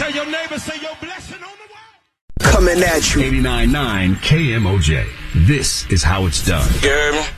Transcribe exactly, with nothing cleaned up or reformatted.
Tell your neighbor, say your blessing on the way. Coming at you. eighty-nine point nine K M O J. This is how it's done. You heard me?